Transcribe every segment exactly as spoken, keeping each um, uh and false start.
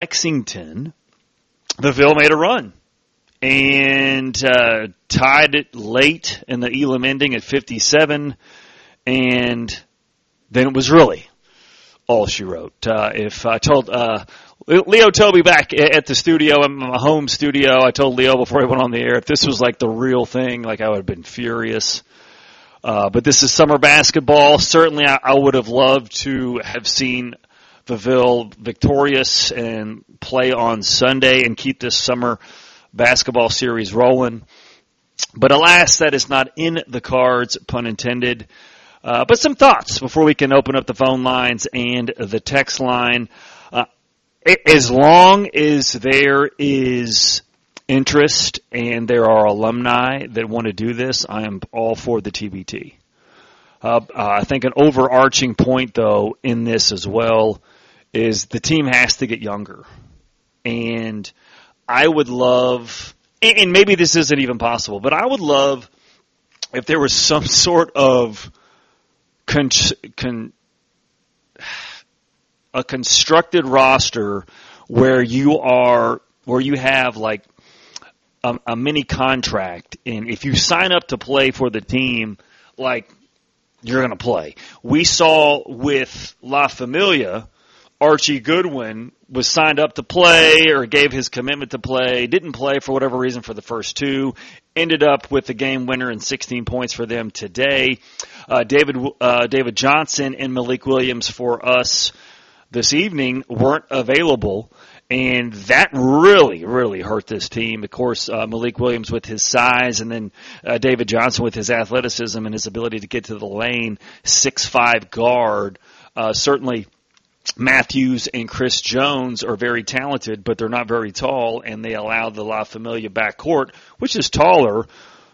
Lexington, the Ville made a run and uh, tied it late in the Elam ending at fifty-seven, and then it was really all she wrote. Uh, if I told uh, Leo Toby back at the studio, in my home studio, I told Leo before he went on the air, if this was like the real thing, like I would have been furious. Uh, but this is summer basketball. Certainly I, I would have loved to have seen the Ville victorious and play on Sunday and keep this summer basketball series rolling. But alas, that is not in the cards, pun intended. Uh, but some thoughts before we can open up the phone lines and the text line. Uh, as long as there is interest and there are alumni that want to do this, I am all for the T B T. Uh, uh, I think an overarching point, though, in this as well is the team has to get younger. And I would love, and maybe this isn't even possible, but I would love if there was some sort of con, con, a constructed roster where you are, where you have like a, a mini contract, and if you sign up to play for the team, like you're going to play. We saw with La Familia, Archie Goodwin was signed up to play or gave his commitment to play, didn't play for whatever reason for the first two, ended up with the game winner and sixteen points for them today. Uh, David uh, David Johnson and Malik Williams for us this evening weren't available, and that really, really hurt this team. Of course, uh, Malik Williams with his size, and then uh, David Johnson with his athleticism and his ability to get to the lane, six five guard, uh, certainly Matthews and Chris Jones are very talented, but they're not very tall, and they allow the La Familia backcourt, which is taller,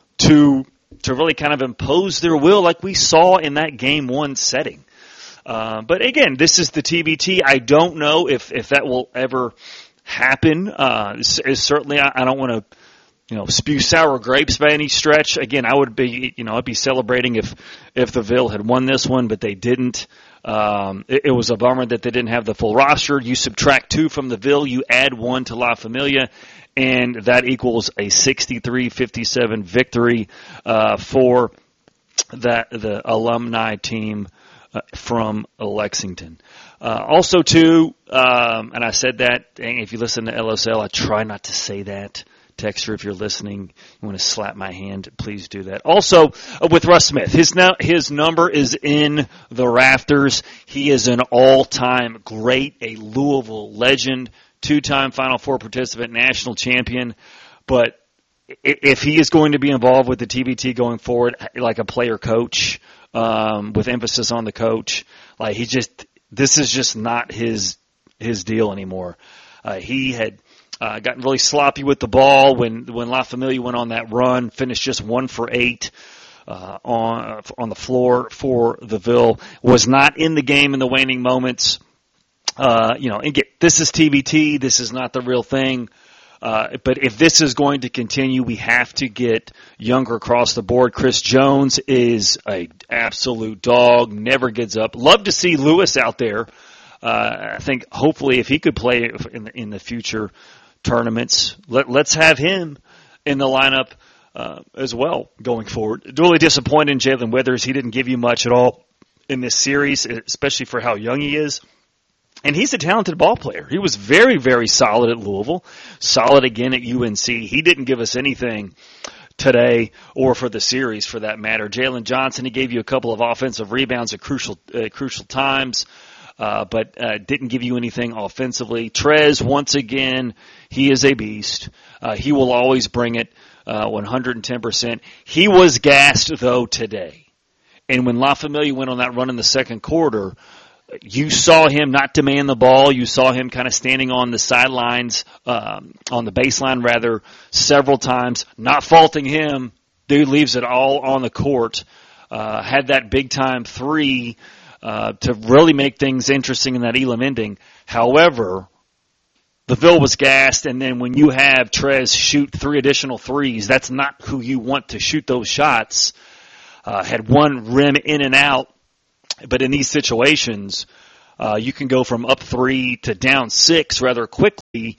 to to really kind of impose their will like we saw in that game one setting. Uh, but again, this is the T B T. I don't know if, if that will ever happen. Uh, it's, it's certainly, I, I don't want to, you know, spew sour grapes by any stretch. Again, I would be, you know, I'd be celebrating if if the Ville had won this one, but they didn't. Um, it, it was a bummer that they didn't have the full roster. You subtract two from the Ville, you add one to La Familia, and that equals a sixty-three fifty-seven victory uh, for that the alumni team uh, from Lexington. Uh, also, too, um, and I said that, and if you listen to L S L, I try not to say that. Texter, if you're listening, you want to slap my hand, please do that. Also, uh, with Russ Smith, his no, his number is in the rafters. He is an all-time great, a Louisville legend, two-time Final Four participant, national champion. But if he is going to be involved with the T B T going forward, like a player coach, um, with emphasis on the coach, like he just, this is just not his his deal anymore. Uh, he had. Uh, gotten really sloppy with the ball when when La Familia went on that run, finished just one for eight uh, on on the floor for the Ville. Was not in the game in the waning moments. Uh, you know, and get, this is T B T. This is not the real thing. Uh, but if this is going to continue, we have to get younger across the board. Chris Jones is a absolute dog. Never gives up. Love to see Lewis out there. Uh, I think hopefully if he could play in the, in the future tournaments, Let, let's have him in the lineup uh, as well going forward. Really disappointed in Jalen Withers. He didn't give you much at all in this series, especially for how young he is. And he's a talented ball player. He was very, very solid at Louisville, solid again at U N C. He didn't give us anything today or for the series for that matter. Jalen Johnson, he gave you a couple of offensive rebounds at crucial uh, crucial times. Uh, but uh, didn't give you anything offensively. Trez, once again, he is a beast. Uh, he will always bring it uh, one hundred ten percent. He was gassed, though, today. And when La Familia went on that run in the second quarter, you saw him not demand the ball. You saw him kind of standing on the sidelines, um, on the baseline, rather, several times, not faulting him. Dude leaves it all on the court. Uh, had that big-time three Uh, to really make things interesting in that Elam ending. However, the Ville was gassed, and then when you have Trez shoot three additional threes, that's not who you want to shoot those shots. Uh, had one rim in and out, but in these situations, Uh, you can go from up three to down six rather quickly.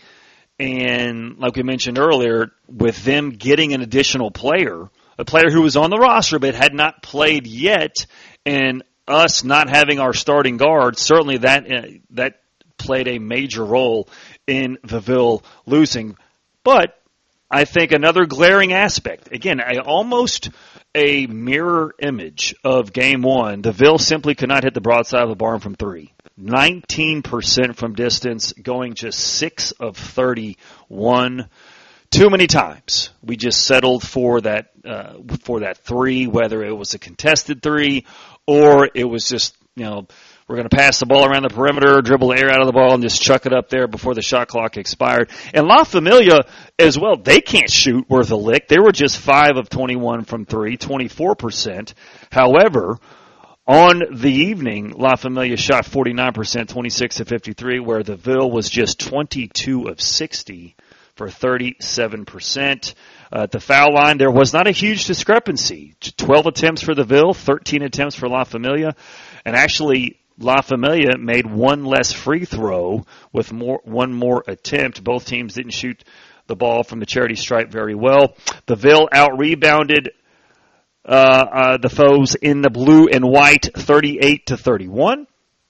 And like we mentioned earlier, with them getting an additional player, a player who was on the roster but had not played yet, and us not having our starting guard, certainly that uh, that played a major role in the Ville losing. But I think another glaring aspect, again, a, almost a mirror image of game one, the Ville simply could not hit the broadside of the barn from three. nineteen percent from distance, going just six of thirty-one. Too many times we just settled for that uh, for that three, whether it was a contested three or it was just, you know, we're going to pass the ball around the perimeter, dribble the air out of the ball, and just chuck it up there before the shot clock expired. And La Familia as well, they can't shoot worth a lick. They were just five of twenty-one from three, twenty-four percent. However, on the evening, La Familia shot forty-nine percent, twenty-six to fifty-three, where the Ville was just twenty-two of sixty for thirty-seven percent. Uh, at the foul line, there was not a huge discrepancy. twelve attempts for the Ville, thirteen attempts for La Familia. And actually, La Familia made one less free throw with more one more attempt. Both teams didn't shoot the ball from the charity stripe very well. The Ville out-rebounded uh, uh, the foes in the blue and white thirty-eight to thirty-one.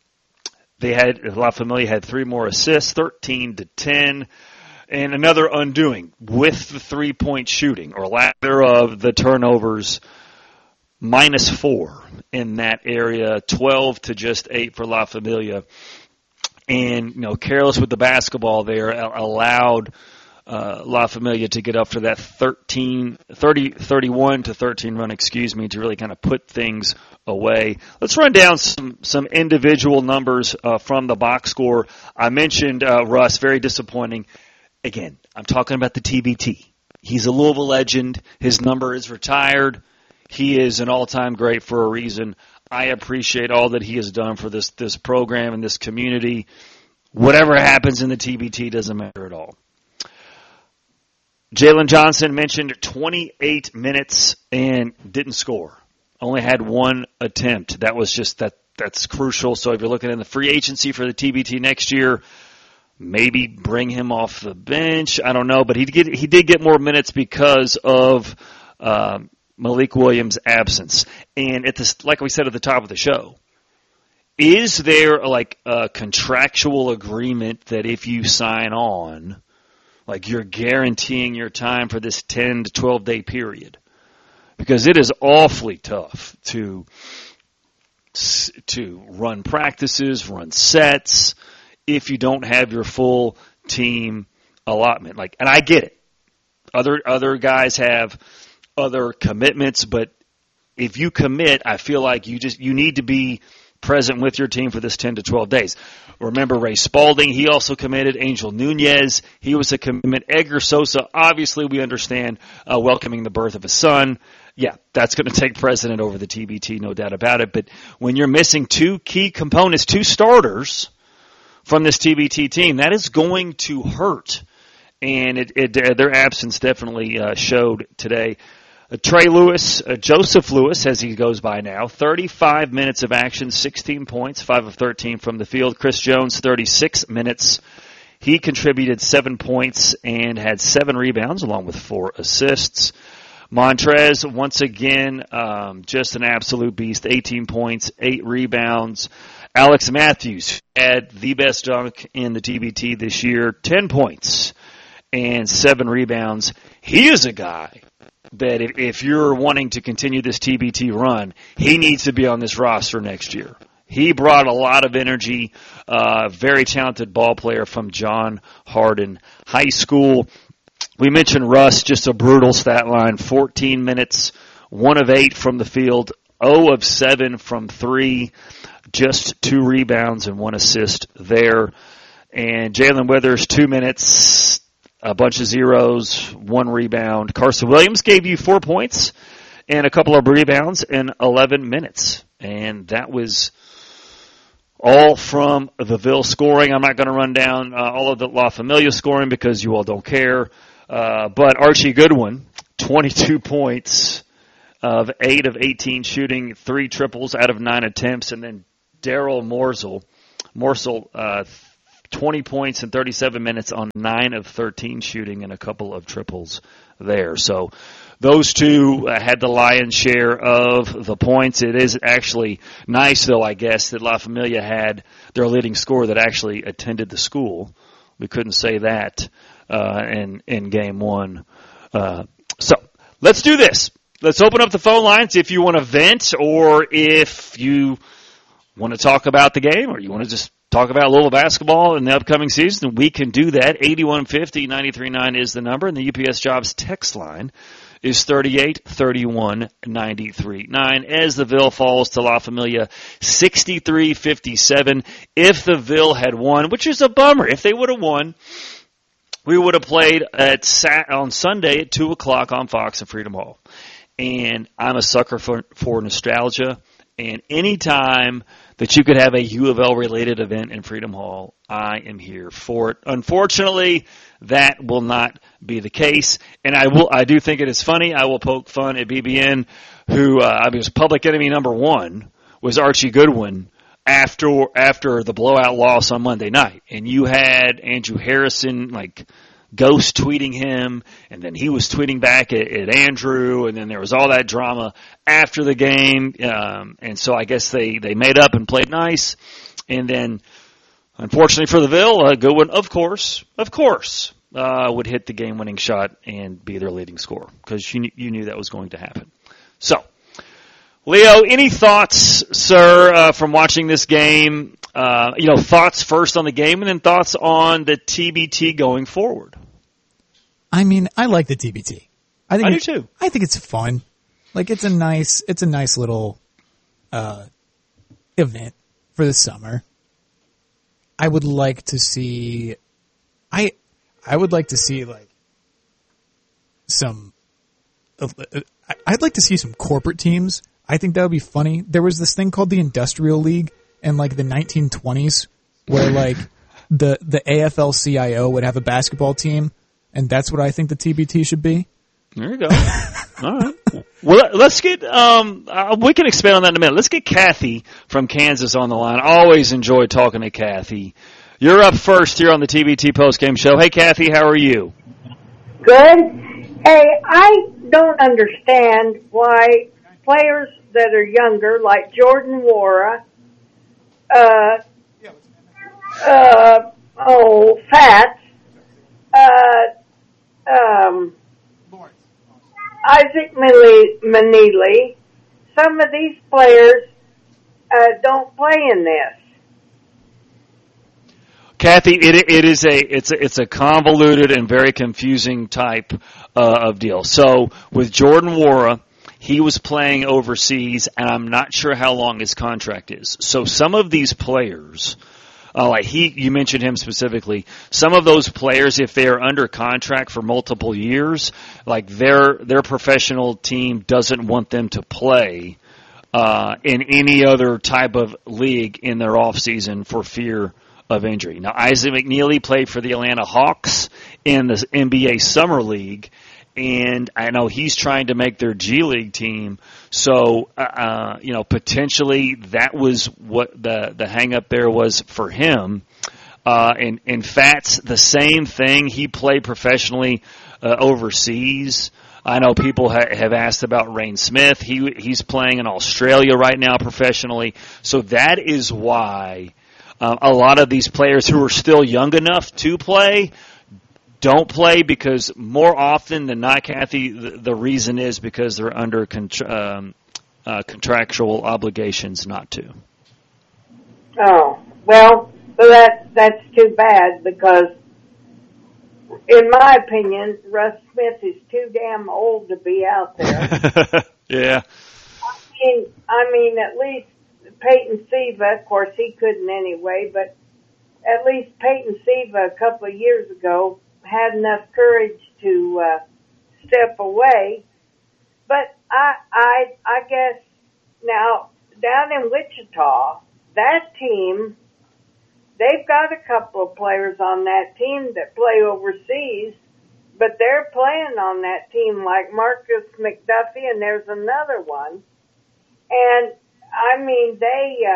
They had La Familia had three more assists, thirteen to ten. And another undoing with the three-point shooting, or lack thereof, the turnovers, minus four in that area, twelve to just eight for La Familia. And, you know, careless with the basketball there allowed uh, La Familia to get up for that thirteen, thirty, thirty-one to thirteen run, excuse me, to really kind of put things away. Let's run down some, some individual numbers uh, from the box score. I mentioned uh, Russ, very disappointing. Again, I'm talking about the T B T. He's a Louisville legend. His number is retired. He is an all-time great for a reason. I appreciate all that he has done for this, this program and this community. Whatever happens in the T B T doesn't matter at all. Jalen Johnson mentioned twenty-eight minutes and didn't score. Only had one attempt. That was just that. That's crucial. So if you're looking in the free agency for the T B T next year, maybe bring him off the bench. I don't know, but he did get, he did get more minutes because of um, Malik Williams' absence. And at this, like we said at the top of the show, is there like a contractual agreement that if you sign on, like you're guaranteeing your time for this ten to twelve day period? Because it is awfully tough to to run practices, run sets, if you don't have your full team allotment. Like, and I get it. Other other guys have other commitments, but if you commit, I feel like you just you need to be present with your team for this ten to twelve days. Remember Ray Spalding, he also committed. Angel Nunez, he was a commitment. Edgar Sosa, obviously we understand uh, welcoming the birth of a son. Yeah, that's going to take precedent over the T B T, no doubt about it. But when you're missing two key components, two starters from this T B T team, that is going to hurt. And it, it, uh, their absence definitely uh, showed today. Uh, Trey Lewis, uh, Joseph Lewis, as he goes by now, thirty-five minutes of action, sixteen points, five of thirteen from the field. Chris Jones, thirty-six minutes. He contributed seven points and had seven rebounds along with four assists. Montrez, once again, um, just an absolute beast, eighteen points, eight rebounds. Alex Matthews had the best dunk in the T B T this year, ten points and seven rebounds. He is a guy that if, if you're wanting to continue this T B T run, he needs to be on this roster next year. He brought a lot of energy, uh, very talented ball player from John Hardin High School. We mentioned Russ, just a brutal stat line, fourteen minutes, one of eight from the field, zero of seven from three, just two rebounds and one assist there. And Jalen Withers, two minutes, a bunch of zeros, one rebound. Carson Williams gave you four points and a couple of rebounds in eleven minutes. And that was all from the Ville scoring. I'm not going to run down uh, all of the La Familia scoring because you all don't care. Uh, but Archie Goodwin, twenty-two points of eight of eighteen shooting, three triples out of nine attempts. And then Daryl Morsel, Morsel, uh, twenty points in thirty-seven minutes on nine of thirteen shooting and a couple of triples there. So those two uh, had the lion's share of the points. It is actually nice, though, I guess, that La Familia had their leading scorer that actually attended the school. We couldn't say that uh, in, in game one. Uh, so let's do this. Let's open up the phone lines if you want to vent or if you want to talk about the game or you want to just talk about Louisville basketball in the upcoming season. We can do that. eighty-one fifty, ninety-three nine is the number, and the U P S Jobs text line is thirty-eight thirty-one ninety-three nine as the Ville falls to La Familia sixty-three fifty-seven. If the Ville had won, which is a bummer, if they would have won, we would have played at sat on Sunday at two o'clock on Fox and Freedom Hall. And I'm a sucker for, for nostalgia. And any time that you could have a U of L-related event in Freedom Hall, I am here for it. Unfortunately, that will not be the case. And I will. I do think it is funny. I will poke fun at B B N, who uh, I mean, public enemy number one was Archie Goodwin after after the blowout loss on Monday night. And you had Andrew Harrison, like, ghost tweeting him, and then he was tweeting back at, at Andrew, and then there was all that drama after the game, um, and so I guess they, they made up and played nice, and then, unfortunately for the Ville, uh, Goodwin, of course, of course, uh, would hit the game-winning shot and be their leading scorer, because you, you knew that was going to happen. So, Leo, any thoughts, sir, uh, from watching this game? Uh, you know, thoughts first on the game and then thoughts on the T B T going forward. I mean, I like the T B T. I think I do it, too. I think it's fun. Like, it's a nice, it's a nice little, uh, event for the summer. I would like to see, I, I would like to see like some, uh, I'd like to see some corporate teams. I think that would be funny. There was this thing called the Industrial League in like the nineteen twenties where like the, the A F L C I O would have a basketball team, and that's what I think the T B T should be. There you go. All right. Well, let's get, um, uh, we can expand on that in a minute. Let's get Kathy from Kansas on the line. Always enjoy talking to Kathy. You're up first here on the T B T postgame show. Hey, Kathy, how are you? Good. Hey, I don't understand why players that are younger, like Jordan Wara, uh, uh, oh, Fats, uh, um, Isaac Manili, some of these players uh, don't play in this. Kathy, it it is a it's a, it's a convoluted and very confusing type uh, of deal. So with Jordan Wara, he was playing overseas, and I'm not sure how long his contract is. So some of these players, uh, like he, you mentioned him specifically. Some of those players, if they are under contract for multiple years, like their their professional team doesn't want them to play uh, in any other type of league in their off season for fear of injury. Now, Isaac McNeely played for the Atlanta Hawks in the N B A Summer League, and I know he's trying to make their G League team. So, uh, you know, potentially that was what the the hang up there was for him. Uh, and and Fats, the same thing. He played professionally uh, overseas. I know people ha- have asked about Rain Smith. He he's playing in Australia right now professionally. So that is why Uh, a lot of these players who are still young enough to play don't play, because more often than not, Kathy, the, the reason is because they're under contr- um, uh, contractual obligations not to. Oh, well, so that, that's too bad, because in my opinion, Russ Smith is too damn old to be out there. Yeah. I mean, I mean, at least Peyton Siva, of course, he couldn't anyway, but at least Peyton Siva a couple of years ago had enough courage to uh, step away. But I, I, I guess now down in Wichita, that team, they've got a couple of players on that team that play overseas, but they're playing on that team like Marcus McDuffie, and there's another one, and I mean, they uh,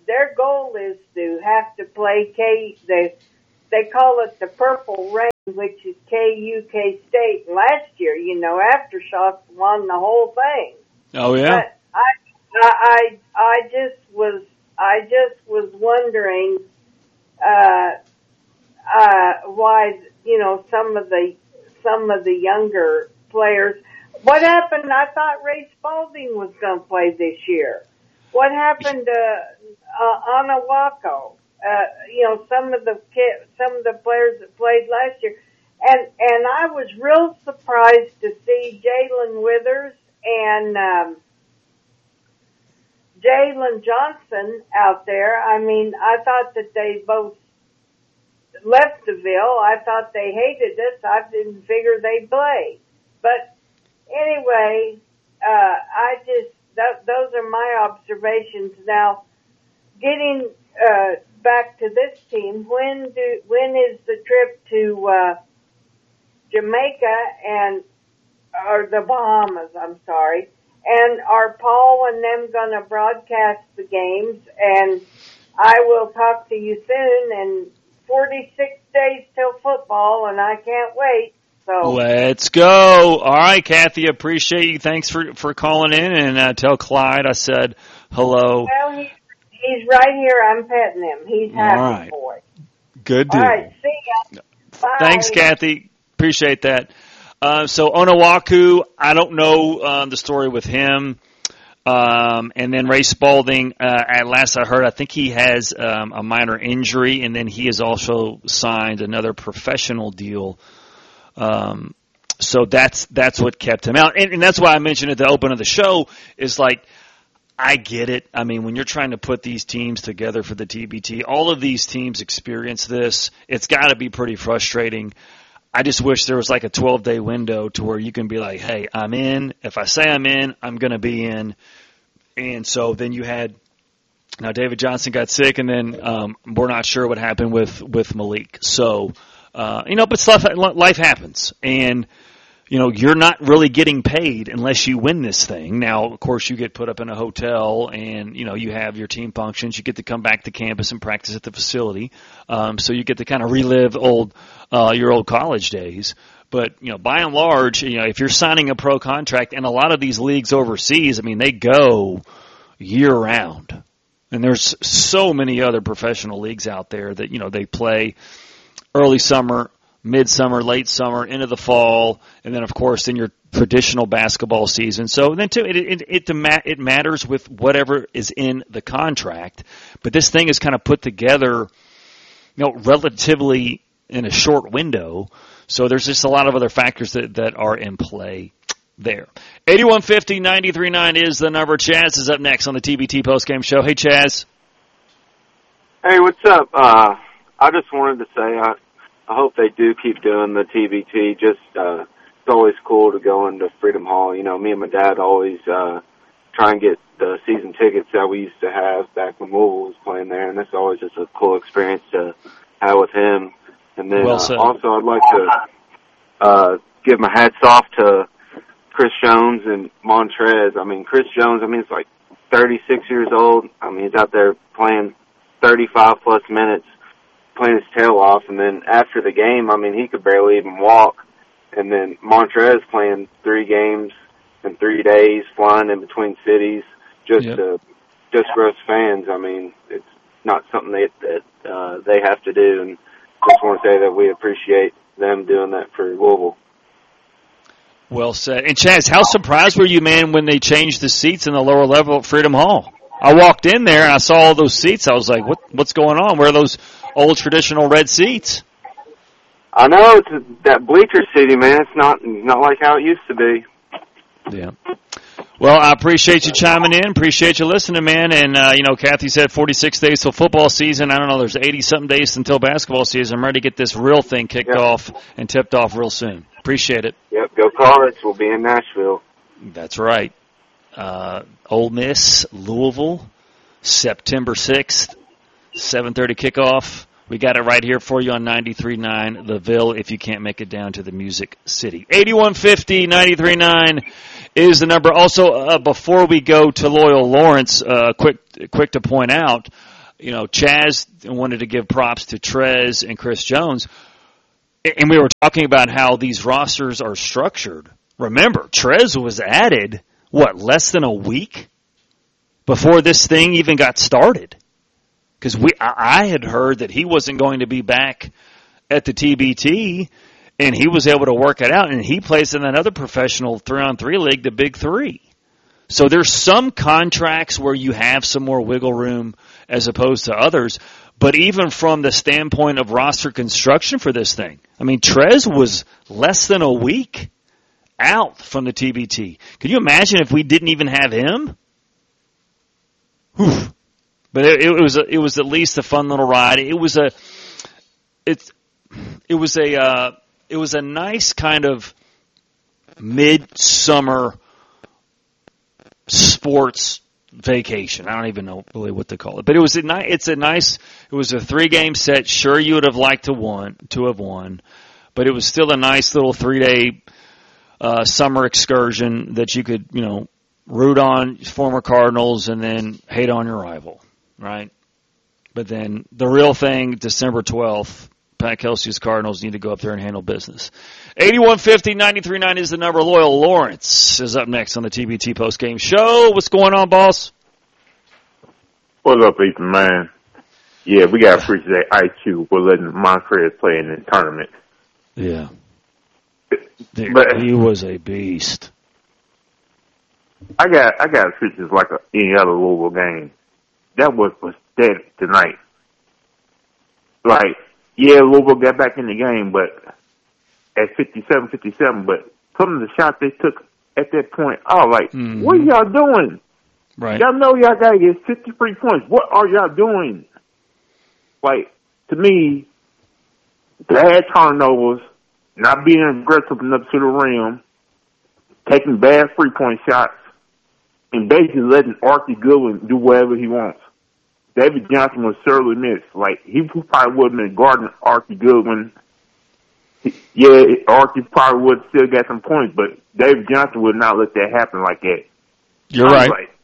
their goal is to have to play K. They they call it the Purple Rain, which is K U K State. Last year, you know, Aftershocks won the whole thing. Oh yeah. But I I I just was I just was wondering uh, uh, why you know some of the some of the younger players. What happened? I thought Ray Spalding was going to play this year. What happened to uh, Onawako? Uh, you know, some of the kid, some of the players that played last year, and and I was real surprised to see Jalen Withers and um, Jalen Johnson out there. I mean, I thought that they both left the Ville. I thought they hated us. I didn't figure they'd play, but. Anyway, uh, I just, that, those are my observations. Now, getting, uh, back to this team, when do, when is the trip to, uh, Jamaica and, or the Bahamas, I'm sorry, and are Paul and them gonna broadcast the games? And I will talk to you soon, and forty-six days till football, and I can't wait. So. Let's go. All right, Kathy, appreciate you. Thanks for, for calling in, and uh, tell Clyde I said hello. Well, he's, he's right here. I'm petting him. He's happy All right. for it. Good deal. All right, see ya. Bye. Thanks, Kathy. Appreciate that. Uh, so Onawaku, I don't know um, the story with him. Um, and then Ray Spalding, uh, at last I heard, I think he has um, a minor injury, and then he has also signed another professional deal. Um, so that's, that's what kept him out. And, and that's why I mentioned at the open of the show is like, I get it. I mean, when you're trying to put these teams together for the T B T, all of these teams experience this. It's got to be pretty frustrating. I just wish there was like a twelve-day window to where you can be like, hey, I'm in. If I say I'm in, I'm going to be in. And so then you had – now David Johnson got sick, and then um, we're not sure what happened with, with Malik. So – Uh, you know, but stuff, life happens, and, you know, you're not really getting paid unless you win this thing. Now, of course, you get put up in a hotel, and, you know, you have your team functions. You get to come back to campus and practice at the facility, um, so you get to kind of relive old, uh, your old college days. But, you know, by and large, you know, if you're signing a pro contract, and a lot of these leagues overseas, I mean, they go year-round. And there's so many other professional leagues out there that, you know, they play – early summer, midsummer, late summer, into the fall, and then, of course, in your traditional basketball season. So then, too, it it it, it matters with whatever is in the contract. But this thing is kind of put together, you know, relatively in a short window. So there's just a lot of other factors that, that are in play there. eighty-one fifty, ninety-three point nine is the number. Chaz is up next on the T B T postgame show. Hey, Chaz. Hey, what's up? Uh I just wanted to say I, I hope they do keep doing the T B T. Just uh, it's always cool to go into Freedom Hall. You know, me and my dad always uh, try and get the season tickets that we used to have back when Louisville was playing there, and that's always just a cool experience to have with him. And then well uh, also I'd like to uh, give my hats off to Chris Jones and Montrez. I mean, Chris Jones, I mean, he's like thirty-six years old. I mean, he's out there playing thirty-five plus minutes, playing his tail off, and then after the game, I mean, he could barely even walk. And then Montrez playing three games in three days, flying in between cities, just yep. to, just for us fans. I mean, it's not something that, that uh, they have to do, and just want to say that we appreciate them doing that for Louisville. Well said. And Chaz, how surprised were you, man, when they changed the seats in the lower level at Freedom Hall? I walked in there and I saw all those seats. I was like, "What? What's going on? Where are those old traditional red seats?" I know, it's a, that bleacher city, man. It's not not like how it used to be. Yeah. Well, I appreciate you chiming in. Appreciate you listening, man. And, uh, you know, Kathy said forty-six days till football season. I don't know, there's eighty-something days until basketball season. I'm ready to get this real thing kicked yep. off and tipped off real soon. Appreciate it. Yep, go Cards. We'll be in Nashville. That's right. Uh, Ole Miss, Louisville, September sixth, seven thirty kickoff. We got it right here for you on ninety-three point nine The Ville if you can't make it down to the Music City. eighty-one fifty, ninety-three point nine is the number. Also, uh, before we go to Loyal Lawrence, uh, quick quick to point out, you know, Chaz wanted to give props to Trez and Chris Jones, and we were talking about how these rosters are structured. Remember, Trez was added, what, less than a week before this thing even got started? Because we, I had heard that he wasn't going to be back at the T B T, and he was able to work it out, and he plays in another professional three-on-three league, the Big Three. So there's some contracts where you have some more wiggle room as opposed to others, but even from the standpoint of roster construction for this thing, I mean, Trez was less than a week out from the T B T. Can you imagine if we didn't even have him? Whew. But it, it was a, it was at least a fun little ride. It was a it's it was a uh, it was a nice kind of midsummer sports vacation. I don't even know really what to call it, but it was a nice. It's a nice. It was a three game set. Sure, you would have liked to won to have won, but it was still a nice little three day uh, summer excursion that you could, you know, root on former Cardinals and then hate on your rival, right? But then the real thing, December twelfth, Pat Kelsey's Cardinals need to go up there and handle business. eighty-one fifty, ninety-three point nine is the number. Loyal Lawrence is up next on the T B T postgame show. What's going on, boss? What's up, Ethan, man? Yeah, we got to appreciate I Q for letting Montrez play in the tournament. Yeah. Dude, but he was a beast. I got I got to treat this like a, any other Louisville game. That was was dead tonight. Like, yeah, Louisville got back in the game, but at fifty-seven fifty-seven, but some of the shots they took at that point, I was like, mm-hmm. What are y'all doing? Right. Y'all know y'all got to get fifty-three points. What are y'all doing? Like, to me, bad turnovers, not being aggressive enough to the rim, taking bad three-point shots, and basically letting Archie Goodwin do whatever he wants. David Johnson was surely missed. Like, he probably would have been guarding Archie Goodwin. Yeah, Archie probably would have still got some points, but David Johnson would not let that happen like that. You're right. Like,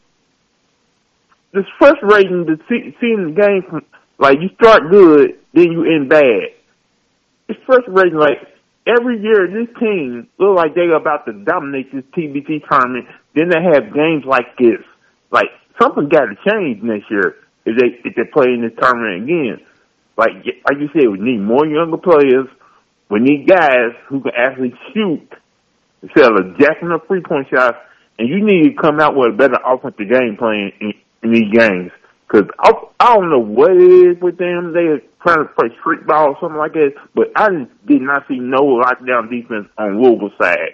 it's frustrating to see seeing the game from, like, you start good, then you end bad. It's frustrating, like, every year this team look like they're about to dominate this T B T tournament, then they have games like this. Like, something got to change next year if they if they play in this tournament again. Like, like you said, we need more younger players. We need guys who can actually shoot instead of jacking up three-point shots, and you need to come out with a better offensive game plan in, in these games. Because I, I don't know what it is with them. They're trying to play street ball or something like that, but I did not see no lockdown defense on Louisville's side.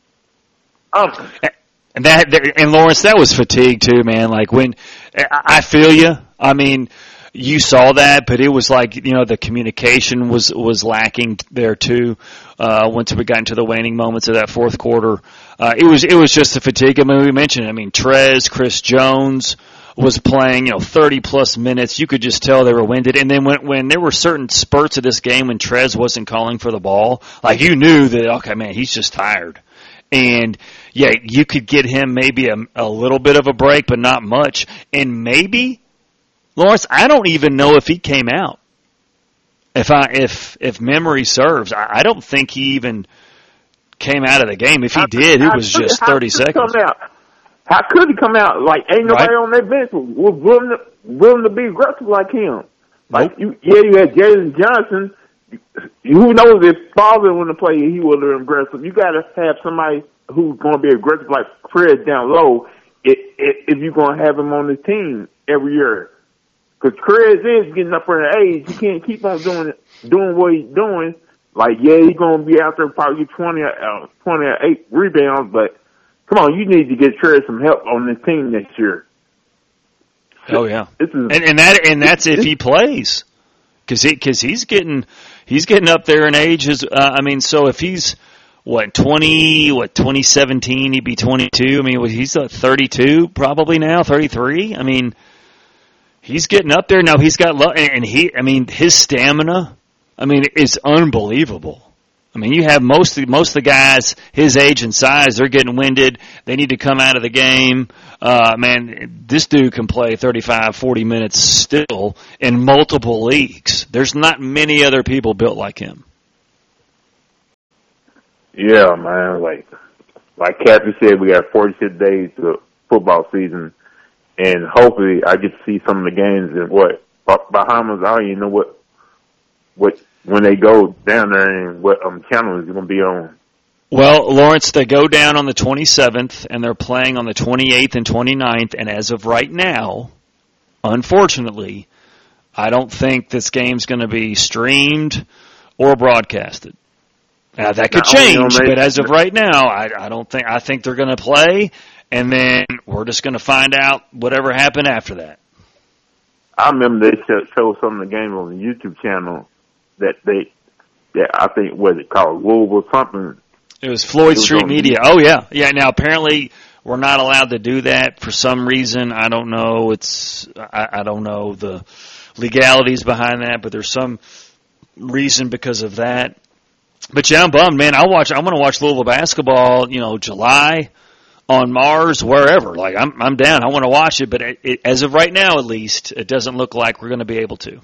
Um, and that, and Lawrence, that was fatigue too, man. Like, when I feel you. I mean, you saw that, but it was like, you know, the communication was was lacking there too. Uh, once we got into the waning moments of that fourth quarter, uh, it was it was just a fatigue. I mean, we mentioned, I mean, Trez, Chris Jones was playing, you know, thirty plus minutes. You could just tell they were winded. And then when when there were certain spurts of this game when Trez wasn't calling for the ball, like, you knew that, okay, man, he's just tired. And yeah, you could get him maybe a, a little bit of a break, but not much. And maybe, Lawrence, I don't even know if he came out. If I if if memory serves, I, I don't think he even came out of the game. If he how, did, it was just thirty seconds. Come out? How could he come out? Like, ain't nobody right. on that bench was willing to, willing to be aggressive like him. Like, nope. you, yeah, you had Jalen Johnson. Who knows if Father wanted to play, he would have been aggressive. You got to have somebody who's going to be aggressive like Fred down low if, if, if you're going to have him on the team every year. Because Craig is getting up in age. He can't keep on doing doing what he's doing. Like, yeah, he's going to be out there probably twenty, uh, twenty or eight rebounds, but come on, you need to get Trey some help on this team next year. Oh yeah, this is, and and that and that's if he plays, because he because he's getting he's getting up there in age. As, uh, I mean, so if he's what twenty, what twenty seventeen, he'd be twenty-two. I mean, he's uh, thirty-two probably now, thirty-three. I mean, he's getting up there now. He's got and he. I mean, his stamina. I mean, is unbelievable. I mean, you have most of, most of the guys his age and size, they're getting winded. They need to come out of the game. Uh, man, this dude can play thirty-five, forty minutes still in multiple leagues. There's not many other people built like him. Yeah, man. Like, like Kathy said, we got forty-six days to football season, and hopefully I get to see some of the games and what Bahamas. I don't even know what what. when they go down there and what um, channel is going to be on. Well, Lawrence, they go down on the twenty-seventh, and they're playing on the twenty-eighth and twenty-ninth, and as of right now, unfortunately, I don't think this game's going to be streamed or broadcasted. Now, that could change, but as of right now, I, I don't think, I think they're going to play, and then we're just going to find out whatever happened after that. I remember they showed some of the game on the YouTube channel that they, that I think, what it called, Louisville something. It was Floyd Street Media. Oh, yeah. Yeah, now apparently we're not allowed to do that for some reason. I don't know. It's, I, I don't know the legalities behind that, but there's some reason because of that. But yeah, I'm bummed, man. I watch, I'm going to watch Louisville basketball, you know, July on Mars, wherever. Like, I'm, I'm down. I want to watch it, but it, it, as of right now, at least, it doesn't look like we're going to be able to.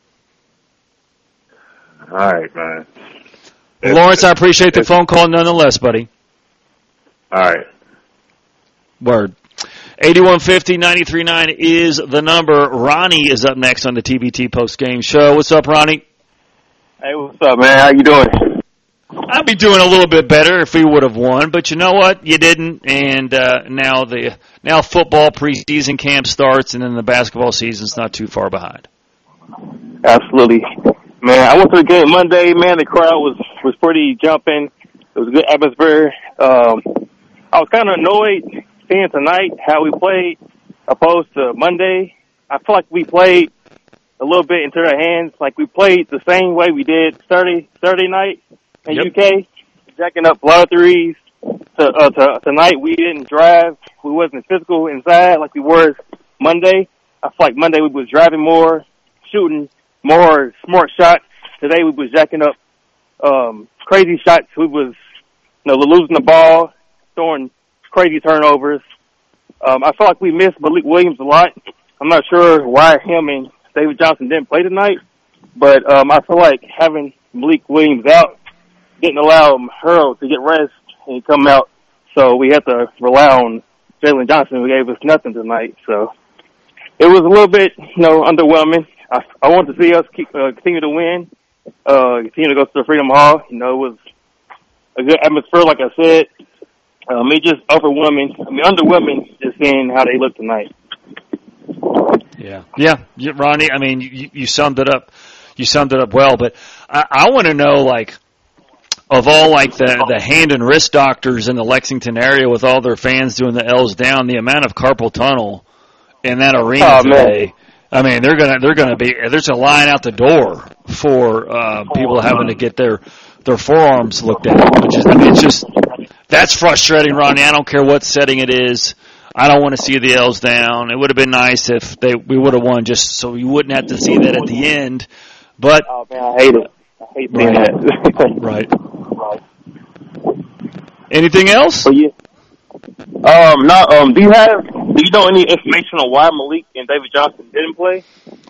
All right, man. Well, Lawrence, I appreciate the phone call nonetheless, buddy. All right. Word. eighty-one fifty, ninety-three point nine is the number. Ronnie is up next on the T B T post-game show. What's up, Ronnie? Hey, what's up, man? How you doing? I'd be doing a little bit better if we would have won, but you know what? You didn't, and uh, now the now football preseason camp starts, and then the basketball season's not too far behind. Absolutely. Man, I went to the game Monday. Man, the crowd was, was pretty jumping. It was a good atmosphere. Um, I was kind of annoyed seeing tonight how we played opposed to Monday. I feel like we played a little bit into their hands. Like we played the same way we did Saturday, Saturday night in yep. U K, jacking up a lot of threes. To, uh, to, tonight we didn't drive. We wasn't physical inside like we were Monday. I feel like Monday we was driving more, shooting more smart shots. Today we was jacking up um crazy shots. We was, you know, losing the ball, throwing crazy turnovers. Um, I feel like we missed Malik Williams a lot. I'm not sure why him and David Johnson didn't play tonight, but um, I feel like having Malik Williams out didn't allow Hurl to get rest and come out. So we had to rely on Jalen Johnson, who gave us nothing tonight. So it was a little bit, you know, underwhelming. I, I want to see us keep, uh, continue to win, uh, continue to go to the Freedom Hall. You know, it was a good atmosphere, like I said. Um, it just overwhelming, I mean, underwhelming just seeing how they look tonight. Yeah. Yeah. yeah Ronnie, I mean, you, you summed it up. You summed it up well, but I, I want to know, like, of all, like, the, the hand and wrist doctors in the Lexington area with all their fans doing the L's down, the amount of carpal tunnel in that arena oh, today. Man. I mean, they're gonna they're gonna be there's a line out the door for uh, people having to get their their forearms looked at. Which is, I mean, it's just that's frustrating, Ronnie. I don't care what setting it is. I don't want to see the L's down. It would have been nice if they we would have won, just so you wouldn't have to see that at the end. But oh man, I hate it. I hate seeing right. that. right. Anything else? Oh, yeah. Um, no, um, do you have, do you know any information on why Malik and David Johnson didn't play?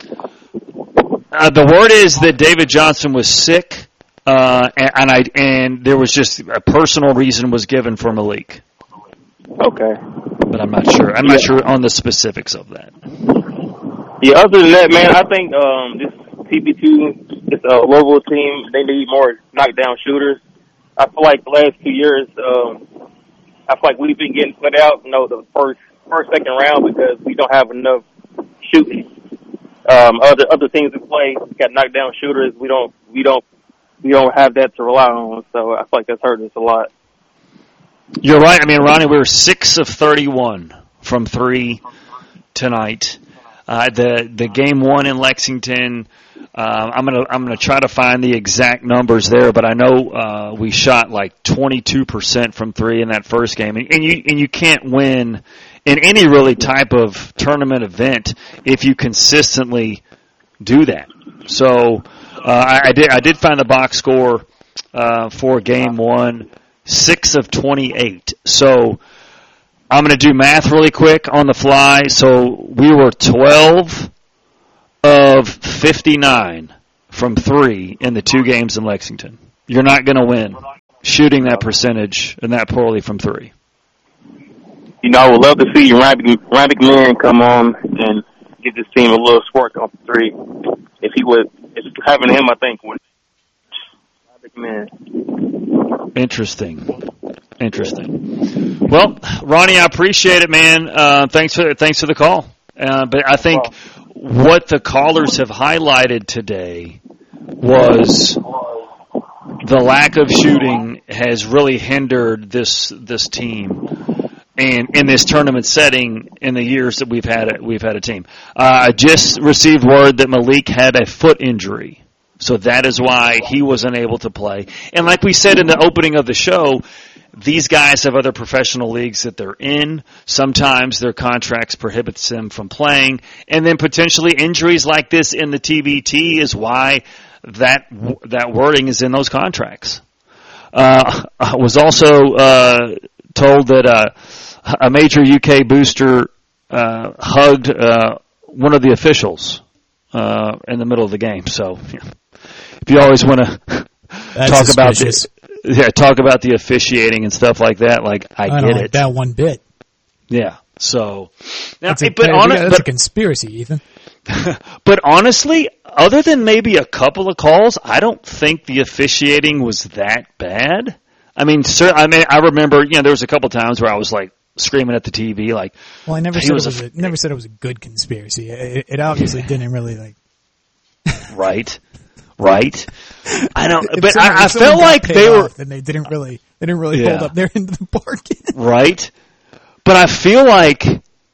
Uh, the word is that David Johnson was sick, uh, and, and I, and there was just a personal reason was given for Malik. Okay. But I'm not sure. I'm yeah. not sure on the specifics of that. Yeah, other than that, man, I think, um, this T B two, this, uh, Louisville team, they need more knockdown shooters. I feel like the last two years, um, I feel like we've been getting put out, you know, the first, first, second round because we don't have enough shooting. Um, other, other teams we play got knockdown shooters. We don't, we don't, we don't have that to rely on. So I feel like that's hurting us a lot. You're right. I mean, Ronnie, we were six of thirty-one from three tonight. Uh, the, the game one in Lexington, Uh, I'm gonna I'm gonna try to find the exact numbers there, but I know uh, we shot like twenty-two percent from three in that first game, and, and you and you can't win in any really type of tournament event if you consistently do that. So uh, I, I did I did find the box score uh, for game one, six of twenty-eight. So I'm going to do math really quick on the fly. So we were twelve of fifty-nine from three in the two games in Lexington. You're not going to win shooting that percentage and that poorly from three. You know, I would love to see Ryan McMahon come on and give this team a little spark on three. If he would, if having him, I think, would. McMahon. Interesting. Interesting. Well, Ronnie, I appreciate it, man. Uh, thanks for thanks for the call. Uh, but I think what the callers have highlighted today was the lack of shooting has really hindered this this team, and in this tournament setting in the years that we've had a, we've had a team. Uh, I just received word that Malik had a foot injury, so that is why he wasn't able to play. And like we said in the opening of the show, these guys have other professional leagues that they're in. Sometimes their contracts prohibits them from playing, and then potentially injuries like this in the T B T is why that that wording is in those contracts. Uh, I was also uh, told that uh, a major U K booster uh, hugged uh, one of the officials uh, in the middle of the game. So, yeah. If you always want to talk suspicious. about this. Yeah, talk about the officiating and stuff like that. Like, I, I get don't like it. That one bit. Yeah. So, now, that's a, but on, that's but, a conspiracy, Ethan. But honestly, other than maybe a couple of calls, I don't think the officiating was that bad. I mean, sir, I mean, I remember, you know, there was a couple times where I was like screaming at the T V, like, well, I never said was it was a, a, never said it was a good conspiracy. It, it obviously didn't really like. Right. Right. I don't, if but someone, I, I felt like they were, and they didn't really, they didn't really yeah. hold up their end of the bargain. Right. But I feel like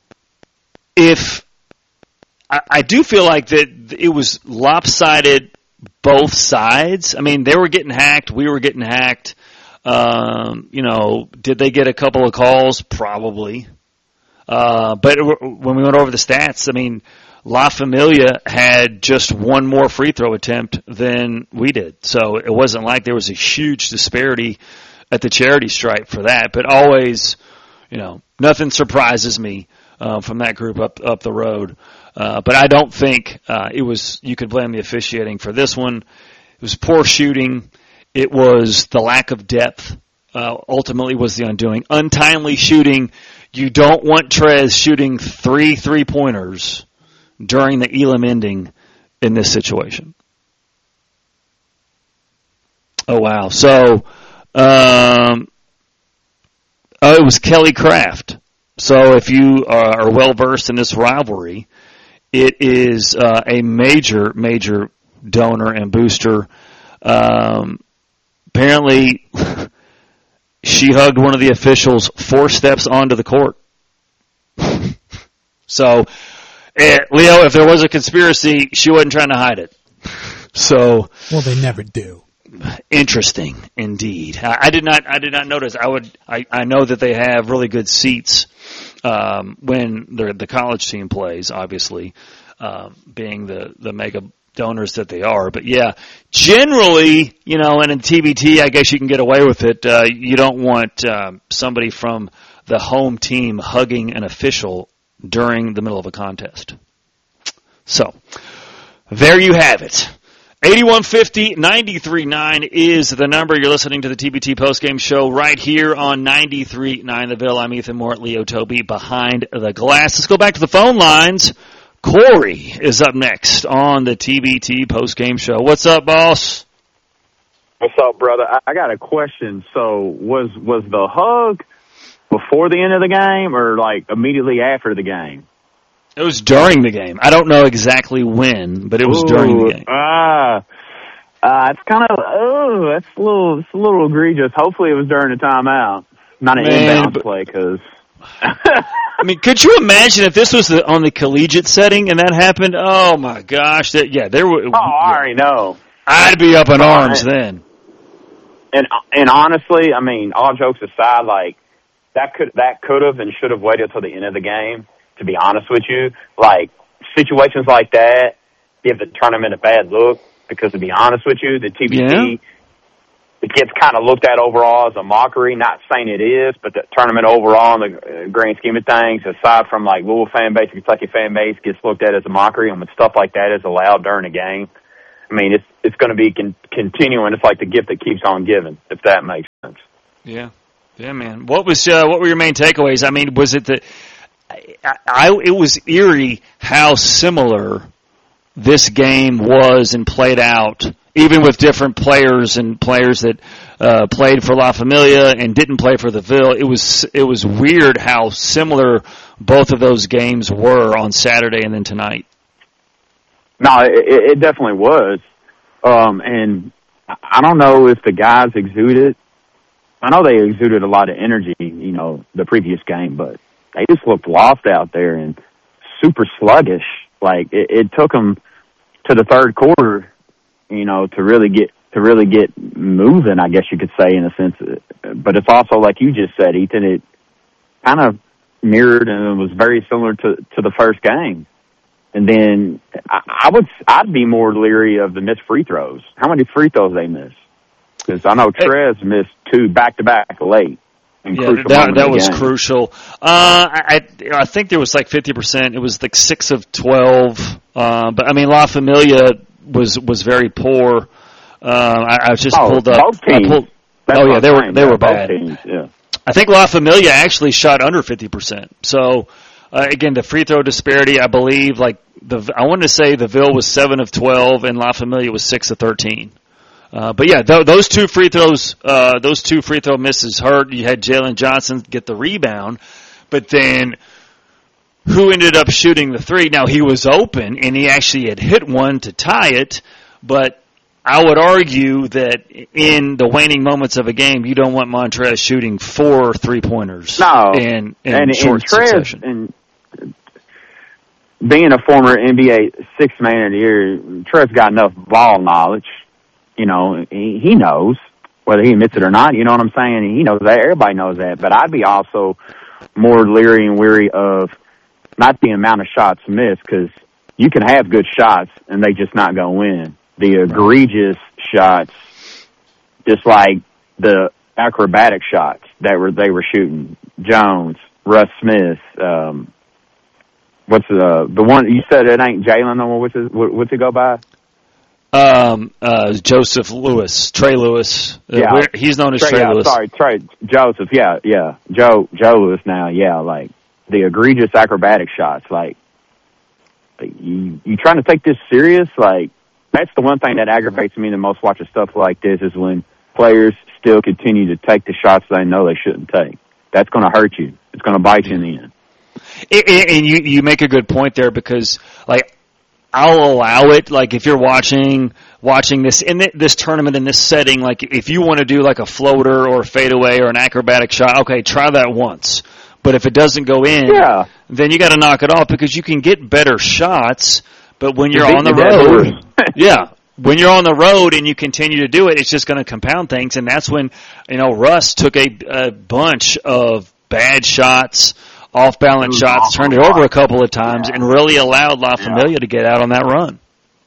if, I, I do feel like that it was lopsided both sides. I mean, they were getting hacked. We were getting hacked. Um, you know, did they get a couple of calls? Probably. Uh, but when we went over the stats, I mean, La Familia had just one more free throw attempt than we did. So it wasn't like there was a huge disparity at the charity stripe for that. But always, you know, nothing surprises me uh, from that group up up the road. Uh, but I don't think uh, it was, you could blame the officiating for this one. It was poor shooting. It was the lack of depth, uh, ultimately was the undoing. Untimely shooting. You don't want Trez shooting three three-pointers during the Elam ending in this situation. Oh, wow. So, um, oh, it was Kelly Craft. So if you are well-versed in this rivalry, it is uh, a major, major donor and booster. Um, apparently, she hugged one of the officials four steps onto the court. So, eh, Leo, if there was a conspiracy, she wasn't trying to hide it. So, well, they never do. Interesting, indeed. I, I did not. I did not notice. I would. I, I know that they have really good seats um, when the the college team plays. Obviously, um, being the the mega donors that they are. But yeah, generally, you know, and in T B T, I guess you can get away with it. Uh, you don't want um, somebody from the home team hugging an official during the middle of a contest. So, there you have it. eighty-one fifty, ninety-three point nine is the number. You're listening to the T B T postgame show right here on ninety-three point nine The Ville. I'm Ethan Moore, Leo Toby behind the glass. Let's go back to the phone lines. Corey is up next on the T B T postgame show. What's up, boss? What's up, brother? I got a question. So was was the hug before the end of the game or like immediately after the game? It was during the game. I don't know exactly when, but it was Ooh, during the game. Ah, uh, it's kind of oh, that's a little, it's a little egregious. Hopefully, it was during the timeout, not an Man, inbound but, play. Because I mean, could you imagine if this was the, on the collegiate setting and that happened? Oh my gosh! That yeah, there were. Oh, I already know. I'd be up in arms and, then. And and honestly, I mean, all jokes aside, like that could that could have and should have waited till the end of the game. To be honest with you, like, situations like that give the tournament a bad look because, to be honest with you, the T B T, yeah. it gets kind of looked at overall as a mockery. Not saying it is, but the tournament overall in the grand scheme of things, aside from like Louisville fan base, Kentucky fan base, gets looked at as a mockery, and when stuff like that is allowed during a game, I mean, it's it's going to be con- continuing. It's like the gift that keeps on giving, if that makes sense. Yeah, yeah, man. What was uh, what were your main takeaways? I mean, was it the I, I it was eerie how similar this game was and played out, even with different players and players that uh, played for La Familia and didn't play for the Ville. It was it was weird how similar both of those games were on Saturday and then tonight. No, it, it definitely was, um, and I don't know if the guys exuded. I know they exuded a lot of energy, you know, the previous game, but they just looked lost out there and super sluggish. Like it, it took them to the third quarter, you know, to really get to really get moving, I guess you could say, in a sense. But it's also like you just said, Ethan. It kind of mirrored and it was very similar to to the first game. And then I, I would I'd be more leery of the missed free throws. How many free throws they missed? Because I know Trez missed two back to back late. Yeah, that, that was game. crucial. Uh, I I think there was like fifty percent. It was like six of twelve. Uh, but I mean, La Familia was was very poor. Uh, I, I just oh, pulled up. Both teams. Pulled, oh yeah, they were they yeah, were bad. Teams, yeah. I think La Familia actually shot under fifty percent. So uh, again, the free throw disparity, I believe, like the I wanted to say the Ville was seven of twelve and La Familia was six of thirteen. Uh, but yeah, th- those two free throws, uh, those two free throw misses hurt. You had Jalen Johnson get the rebound, but then who ended up shooting the three? Now he was open and he actually had hit one to tie it, but I would argue that in the waning moments of a game, you don't want Montrez shooting four three pointers. No, in, in and short and Trez, succession. And being a former N B A sixth man of the year, Trez got enough ball knowledge. You know, he, he knows, whether he admits it or not, you know what I'm saying? He knows that. Everybody knows that. But I'd be also more leery and weary of not the amount of shots missed, because you can have good shots and they just not going to win. The egregious shots, just like the acrobatic shots that were they were shooting. Jones, Russ Smith, um, what's the the one, you said it ain't Jalen, no more, what's it, what's it go by? Um, uh, Joseph Lewis, Trey Lewis. Uh, yeah, he's known as Trey, Trey yeah, Lewis. Sorry, Trey Joseph. Yeah, yeah, Joe Joe Lewis. Now, yeah, like the egregious acrobatic shots. Like, like you you trying to take this serious? Like, that's the one thing that aggravates me the most watching stuff like this is when players still continue to take the shots they know they shouldn't take. That's going to hurt you. It's going to bite you in the end. And, and you you make a good point there, because like, I'll allow it. Like if you're watching watching this in this tournament in this setting, like if you want to do like a floater or a fadeaway or an acrobatic shot, okay, try that once. But if it doesn't go in, yeah. then you got to knock it off, because you can get better shots. But when you're on the road, yeah, when you're on the road and you continue to do it, it's just going to compound things. And that's when, you know, Russ took a, a bunch of bad shots, off-balance shots, turned it over a couple of times, yeah. and really allowed La Familia yeah. to get out on that run.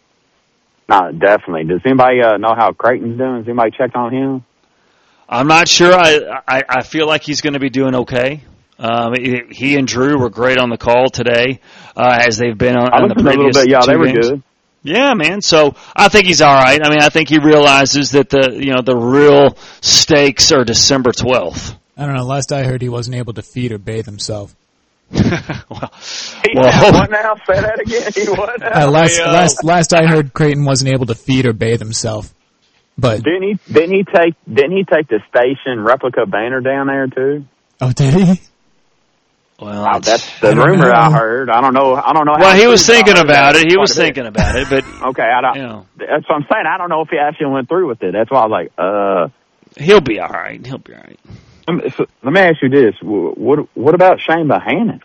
No, definitely. Does anybody uh, know how Creighton's doing? Has anybody checked on him? I'm not sure. I I, I feel like he's going to be doing okay. Um, he and Drew were great on the call today, uh, as they've been on, on the previous a little bit. Yeah, they were games. good. Yeah, man. So I think he's all right. I mean, I think he realizes that the you know the real stakes are December twelfth. I don't know. Last I heard, he wasn't able to feed or bathe himself. well, he well, what now? Say that again. He what now? Uh, last, last, last I heard, Creighton wasn't able to feed or bathe himself. But didn't he? Didn't he take? Didn't he take the station replica banner down there too? Oh, did he? Well, wow, that's the rumor know. I heard. I don't know. I don't know. How well, he was thinking about it. He was thinking about it, but okay, I don't. You know, that's what I'm saying. I don't know if he actually went through with it. That's why I was like, uh, he'll be all right. He'll be all right. So, let me ask you this: what what about Shane Bohannon?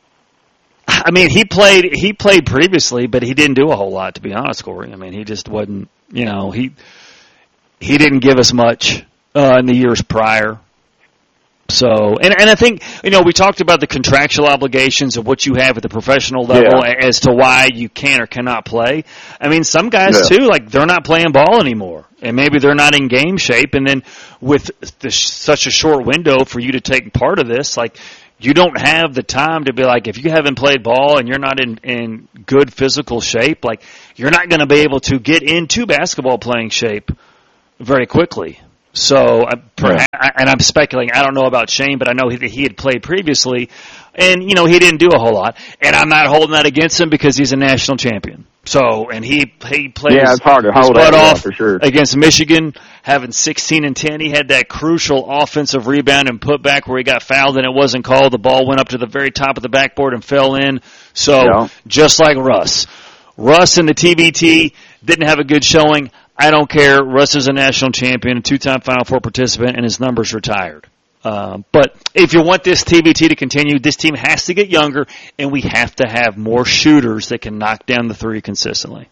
I mean, he played he played previously, but he didn't do a whole lot, to be honest, Corey. I mean, he just wasn't. You know, he he didn't give us much uh, in the years prior. So, and and I think, you know, we talked about the contractual obligations of what you have at the professional level yeah. as to why you can or cannot play. I mean, some guys, yeah. too, like, they're not playing ball anymore. And maybe they're not in game shape. And then with the, such a short window for you to take part of this, like, you don't have the time to be like, if you haven't played ball and you're not in, in good physical shape, like, you're not going to be able to get into basketball playing shape very quickly. So, perhaps, and I'm speculating, I don't know about Shane, but I know he, he had played previously, and, you know, he didn't do a whole lot. And I'm not holding that against him because he's a national champion. So, and he he played yeah, his, it's hard to hold his butt that, off yeah, for sure. against Michigan, having sixteen and ten. He had that crucial offensive rebound and putback where he got fouled and it wasn't called. The ball went up to the very top of the backboard and fell in. So, yeah. Just like Russ. Russ in the T B T didn't have a good showing. I don't care. Russ is a national champion, a two-time Final Four participant, and his number's retired. Uh, but if you want this T B T to continue, this team has to get younger, and we have to have more shooters that can knock down the three consistently.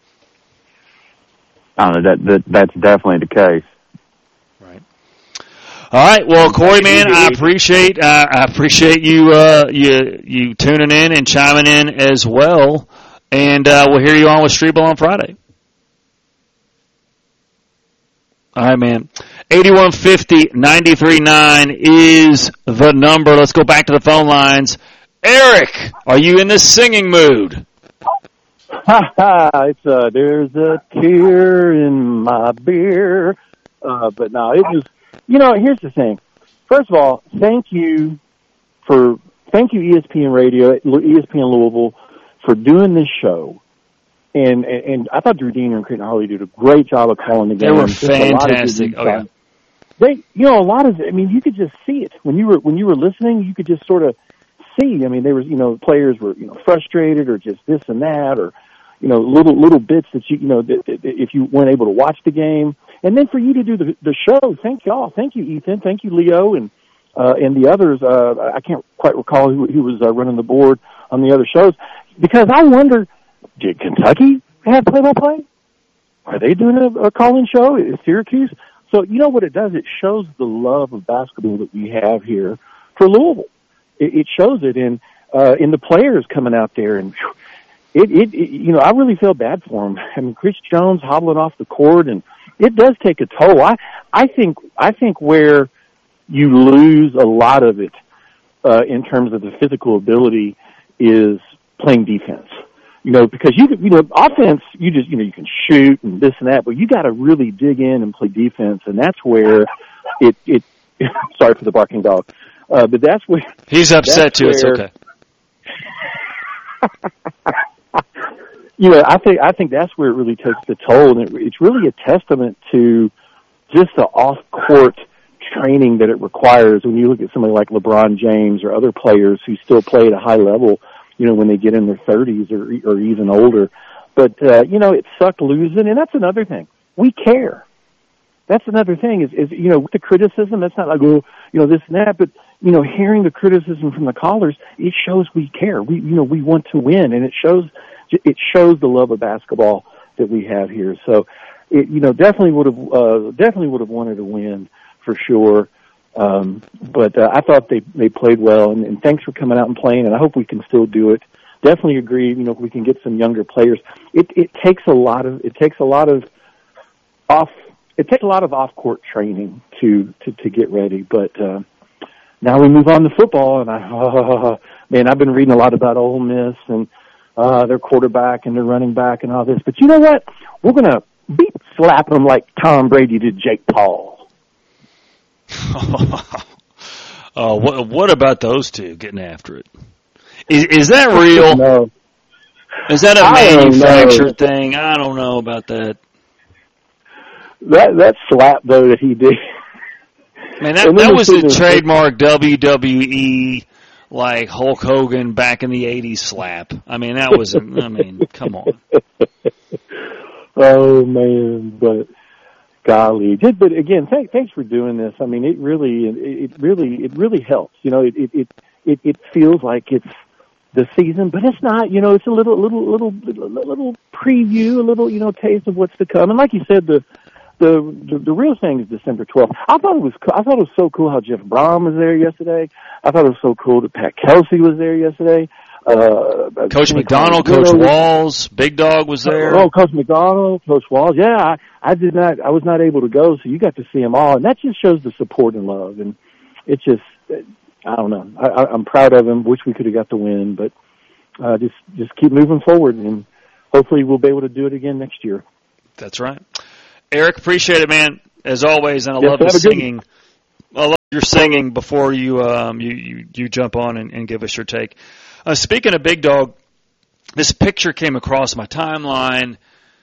I don't know, that, that that's definitely the case. Right. All right. Well, Corey, man, I appreciate uh, I appreciate you uh, you you tuning in and chiming in as well, and uh, we'll hear you on with Streetball on Friday. All right, man. eighty-one fifty, ninety-three nine is the number. Let's go back to the phone lines. Eric, are you in the singing mood? Ha ha! It's uh, there's a tear in my beer. Uh, but no, it was. You know, here's the thing. First of all, thank you for thank you E S P N Radio, E S P N Louisville, for doing this show. And, and and I thought Drew Diener and Creighton Harley did a great job of calling the game. They were fantastic. Oh, yeah. They, you know, a lot of. I mean, you could just see it when you were when you were listening. You could just sort of see. I mean, there was, you know, players were, you know, frustrated or just this and that, or, you know, little little bits that you you know that, that if you weren't able to watch the game. And then for you to do the the show, thank y'all, thank you, Ethan, thank you, Leo, and uh, and the others. Uh, I can't quite recall who who was uh, running the board on the other shows, because I wonder. Did Kentucky have play-by-play? Are they doing a, a call-in show? Is Syracuse? So you know what it does? It shows the love of basketball that we have here for Louisville. It, it shows it in uh, in the players coming out there, and it, it, it you know I really feel bad for them. I mean, Chris Jones hobbling off the court, and it does take a toll. I I think I think where you lose a lot of it uh, in terms of the physical ability is playing defense. You know, because you you know, offense, you just, you know, you can shoot and this and that, but you got to really dig in and play defense, and that's where it, it, sorry for the barking dog, uh, but that's where. He's upset too, where, it's okay. You know, I think, I think that's where it really takes the toll, and it, it's really a testament to just the off-court training that it requires when you look at somebody like LeBron James or other players who still play at a high level, you know, when they get in their thirties or, or even older. But, uh, you know, it sucked losing, and that's another thing. We care. That's another thing is, is, you know, with the criticism, that's not like, oh, you know, this and that, but, you know, hearing the criticism from the callers, it shows we care. We, you know, we want to win, and it shows, it shows the love of basketball that we have here. So, it, you know, definitely would have, uh, definitely would have wanted to win for sure. Um, but uh, I thought they they played well, and, and thanks for coming out and playing. And I hope we can still do it. Definitely agree. You know, if we can get some younger players, it it takes a lot of it takes a lot of off it takes a lot of off court training to to to get ready. But uh, now we move on to football, and I uh, man, I've been reading a lot about Ole Miss and uh, their quarterback and their running back and all this. But you know what? We're gonna beat slap them like Tom Brady did Jake Paul. uh, what, what about those two getting after it? Is, is that real? No. Is that a manufactured thing? I don't know about that. That that slap though that he did. Man, that that was a trademark W W E like Hulk Hogan back in the eighties slap. I mean, that was. I mean, come on. Oh man, but. Golly, but again, thanks thanks for doing this. I mean, it really, it really, it really helps. You know, it it it it feels like it's the season, but it's not. You know, it's a little little little little preview, a little you know taste of what's to come. And like you said, the the the, the real thing is December twelfth. I thought it was I thought it was so cool how Jeff Brom was there yesterday. I thought it was so cool that Pat Kelsey was there yesterday. uh, Coach Jimmy McDonald, Collins, Coach you know, Walls, Big Dog was there. Oh, Coach McDonald, Coach Walls. Yeah, I, I did not. I was not able to go, so you got to see them all, and that just shows the support and love. And it's just, I don't know. I, I, I'm proud of them. Wish we could have got the win, but uh, just just keep moving forward, and hopefully we'll be able to do it again next year. That's right. Eric, appreciate it, man, as always, and I Yes, love the have a good- singing. I love your singing before you um, you, you, you jump on and, and give us your take. Uh, speaking of Big Dog, this picture came across my timeline.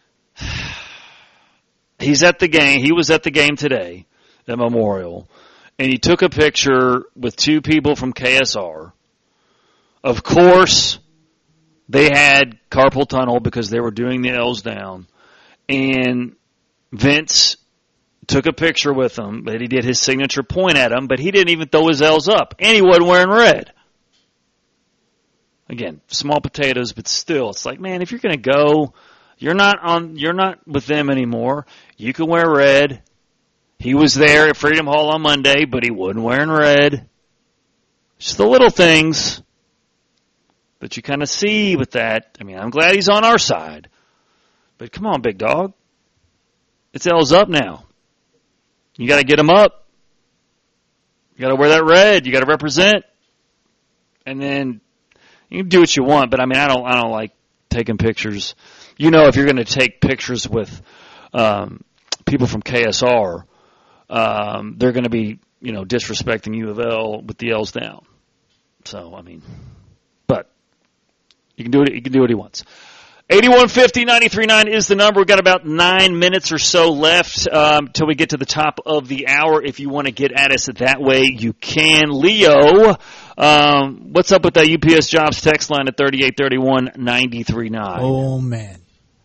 He's at the game. He was at the game today at Memorial, and he took a picture with two people from K S R. Of course, they had carpal tunnel because they were doing the L's down, and Vince took a picture with him, but he did his signature point at him, but he didn't even throw his L's up, and he wasn't wearing red. Again, small potatoes, but still, it's like, man, if you're going to go, you're not on, you're not with them anymore. You can wear red. He was there at Freedom Hall on Monday, but he wasn't wearing red. Just the little things that you kind of see with that. I mean, I'm glad he's on our side, but come on, Big Dog. It's L's up now. You got to get them up. You got to wear that red. You got to represent. And then you can do what you want, but I mean, I don't, I don't like taking pictures. You know, if you're going to take pictures with um, people from K S R, um, they're going to be, you know, disrespecting U of L with the L's down. So, I mean, but you can do it. You can do what he wants. eighty-one fifty, ninety-three point nine is the number. We've got about nine minutes or so left um, till we get to the top of the hour. If you want to get at us that way, you can. Leo, um, what's up with that U P S Jobs text line at thirty-eight thirty-one, ninety-three point nine? Oh, man.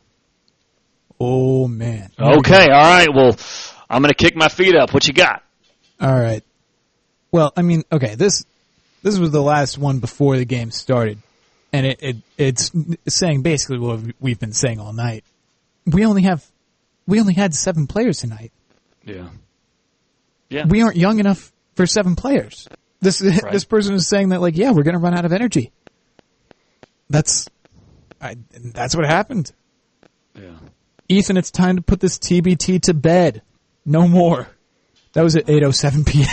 Oh, man. Okay, all right. Well, I'm going to kick my feet up. What you got? All right. Well, I mean, okay, this this was the last one before the game started. And it, it it's saying basically what we've been saying all night. We only have, we only had seven players tonight. Yeah. Yeah. We aren't young enough for seven players. This right. This person is saying that, like, yeah, we're going to run out of energy. That's, I, that's what happened. Yeah. Ethan, it's time to put this T B T to bed. No more. That was at eight oh seven p.m.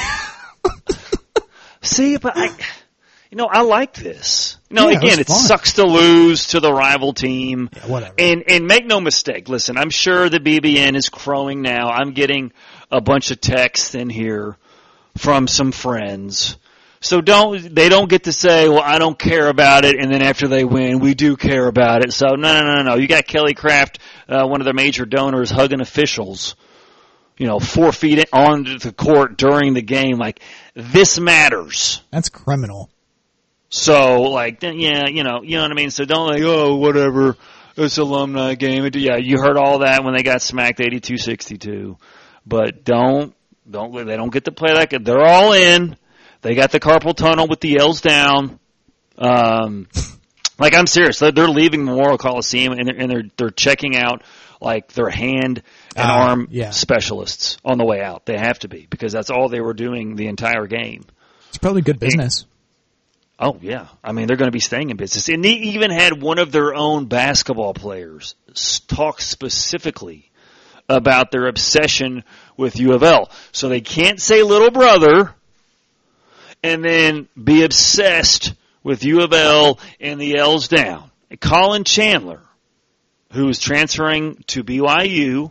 See, but I... You know, I like this. You know, yeah, again, it, it sucks to lose to the rival team. Yeah, whatever. And and make no mistake, listen, I'm sure the B B N is crowing now. I'm getting a bunch of texts in here from some friends. So don't they don't get to say, well, I don't care about it, and then after they win, we do care about it. So no, no, no, no. You got Kelly Craft, uh, one of their major donors, hugging officials, you know, four feet onto the court during the game. Like, this matters. That's criminal. So, like, yeah, you know, you know what I mean? So don't like, oh, whatever, it's alumni game. Yeah, you heard all that when they got smacked eighty-two sixty-two. But don't, don't, they don't get to play that good. They're all in. They got the carpal tunnel with the L's down. Um, like, I'm serious. They're, they're leaving Memorial Coliseum and they're, and they're, they're checking out, like, their hand and uh, arm yeah. specialists on the way out. They have to be, because that's all they were doing the entire game. It's probably good business. And, Oh, yeah. I mean, they're going to be staying in business. And they even had one of their own basketball players talk specifically about their obsession with U of L. So they can't say little brother and then be obsessed with U of L and the L's down. Colin Chandler, who is transferring to B Y U,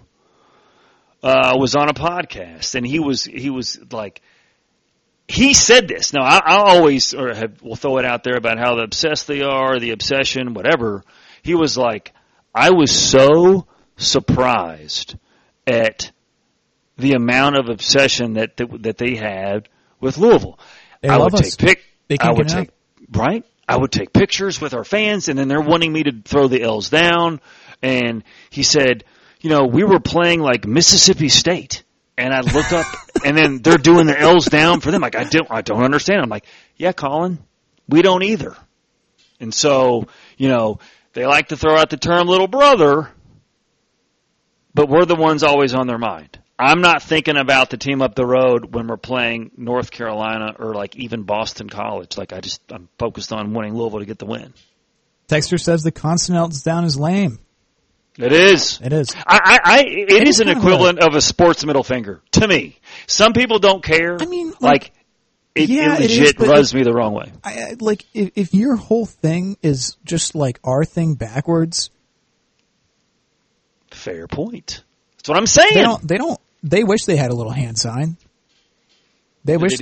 uh, was on a podcast, and he was he was like, he said this. Now, I, I always or have, will throw it out there about how obsessed they are, the obsession, whatever. He was like, I was so surprised at the amount of obsession that that, that they had with Louisville. They I love would us. take pic. They I would get take right. I would take pictures with our fans, and then they're wanting me to throw the L's down. And he said, you know, we were playing like Mississippi State. And I look up, and then they're doing the L's down for them. Like, I don't, I don't understand. I'm like, yeah, Colin, we don't either. And so, you know, they like to throw out the term little brother, but we're the ones always on their mind. I'm not thinking about the team up the road when we're playing North Carolina or like even Boston College. Like I just I'm focused on winning Louisville to get the win. Texter says the consonants down is lame. It is. It is. I, I, I it, it is, is an equivalent of, of a sports middle finger to me. Some people don't care. I mean, like, like it, yeah, it legit it is, rubs me the wrong way. I, like if, if your whole thing is just like our thing backwards. Fair point. That's what I'm saying. They don't. They don't. They wish they had a little hand sign. They wish.